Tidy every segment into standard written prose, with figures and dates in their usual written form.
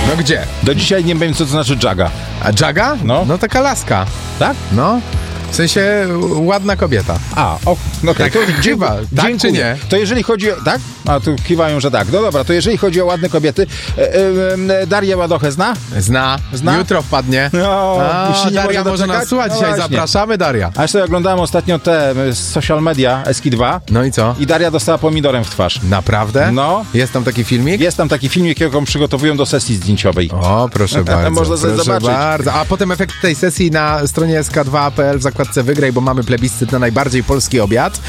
No gdzie? Do dzisiaj nie wiem, co to znaczy Jaga. A Jaga? No. No taka laska. Tak? No. W sensie ładna kobieta. No Tak, chyba. Tak czy nie? To jeżeli chodzi o... Tak? A tu kiwają, że tak. No dobra, to jeżeli chodzi o ładne kobiety, Darię Ładochę zna? Zna. Jutro wpadnie. No, jeśli nie Daria może doczekać, nas słuchać dzisiaj. właśnie. Zapraszamy, Daria. A ja sobie oglądałem ostatnio te social media Eski2 No i co? i Daria dostała pomidorem w twarz. Naprawdę? No. Jest tam taki filmik? Jest tam taki filmik, jaką przygotowują do sesji zdjęciowej. O, proszę bardzo. Można sobie proszę zobaczyć. Bardzo. A potem efekt tej sesji na stronie sk2.pl w zakładce Wygraj, bo mamy plebiscyt na najbardziej polski obiad.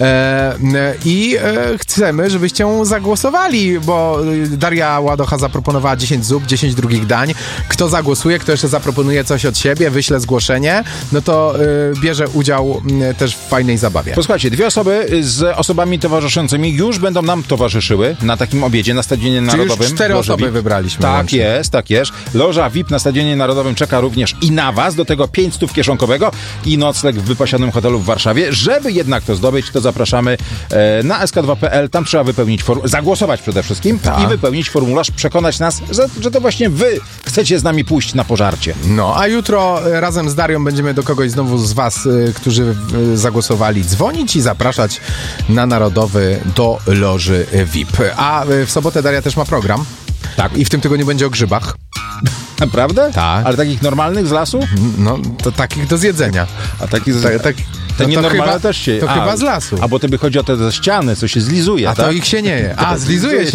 Chcemy, żebyście zagłosowali, bo Daria Ładocha zaproponowała 10 zup, 10 drugich dań. Kto zagłosuje, kto jeszcze zaproponuje coś od siebie, wyśle zgłoszenie, no to bierze udział też w fajnej zabawie. Posłuchajcie, 2 osoby z osobami towarzyszącymi już będą nam towarzyszyły na takim obiedzie na Stadionie Narodowym. Już 4 osoby VIP. wybraliśmy. Tak łącznie. jest, tak jest. Loża VIP na Stadionie Narodowym czeka również i na was, do tego 500 kieszonkowego i nocleg w wypasionym hotelu w Warszawie. Żeby jednak to zdobyć, to zapraszamy na sk2.pl. Tam trzeba wypełnić zagłosować przede wszystkim i wypełnić formularz, przekonać nas, że to właśnie wy chcecie z nami pójść na pożarcie. No, a jutro razem z Darią będziemy do kogoś znowu z was, którzy zagłosowali, dzwonić i zapraszać na Narodowy do Loży VIP. A w sobotę Daria też ma program. Tak. I w tym tygodniu będzie o grzybach. Naprawdę? Tak. Ale takich normalnych z lasu? No, to takich do zjedzenia. A takich to nienormalne chyba, też się... To chyba z lasu. A bo tobie chodzi o te ze ściany, co się zlizuje, A tak? to ich się nie je. A, zlizuje się.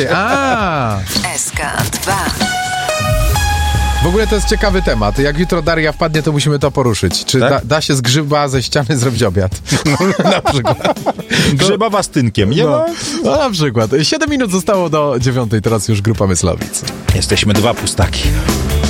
SK2. W ogóle to jest ciekawy temat. Jak jutro Daria wpadnie, to musimy to poruszyć. Czy Tak? da się z grzyba ze ściany zrobić obiad? Na przykład. Grzybowa z tynkiem, nie? No, na przykład. 7 minut zostało do 9, teraz już grupa Myslowic. Jesteśmy 2 pustaki.